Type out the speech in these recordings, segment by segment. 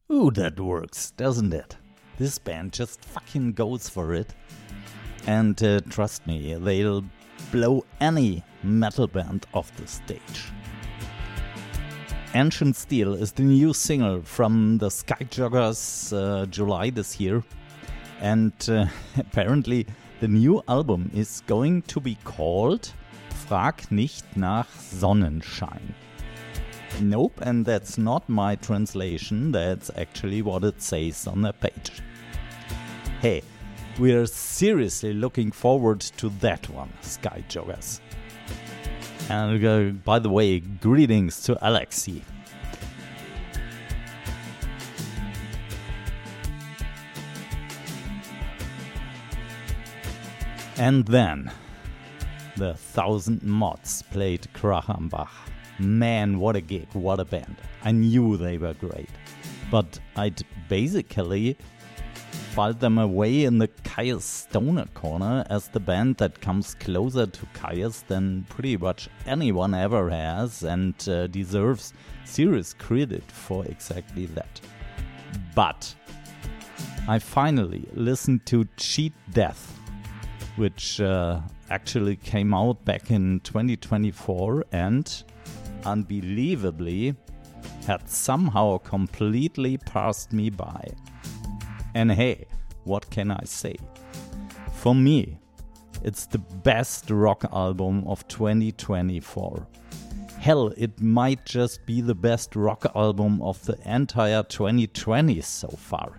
Ooh, that works, doesn't it? This band just fucking goes for it. And trust me, they'll blow any metal band off the stage. Ancient Steel is the new single from the Skyjoggers July this year. And apparently the new album is going to be called Frag nicht nach Sonnenschein. Nope, and that's not my translation, that's actually what it says on the page. Hey, we're seriously looking forward to that one, Skyjoggers. And by the way, greetings to Alexi. And then, the 1000 Mods played Krach am Bach. Man, what a gig, what a band. I knew they were great. But I'd basically filed them away in the Caius Stoner corner as the band that comes closer to Caius than pretty much anyone ever has and deserves serious credit for exactly that. But I finally listened to Cheat Death, which actually came out back in 2024 and unbelievably had somehow completely passed me by. And hey, what can I say? For me, it's the best rock album of 2024. Hell, it might just be the best rock album of the entire 2020s so far.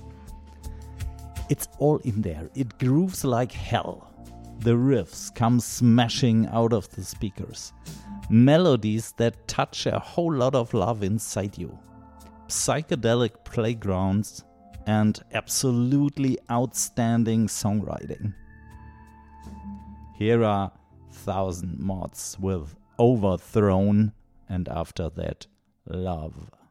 It's all in there. It grooves like hell. The riffs come smashing out of the speakers. Melodies that touch a whole lot of love inside you. Psychedelic playgrounds and absolutely outstanding songwriting. Here are 1000 Mods with Overthrown and after that, Love.